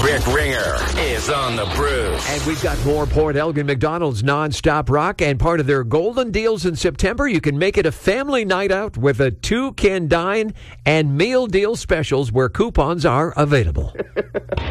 Rick Ringer is on the Bruce. And we've got more Port Elgin McDonald's non-stop rock, and part of their golden deals in September, you can make it a family night out with a 2-can dine and meal deal specials where coupons are available.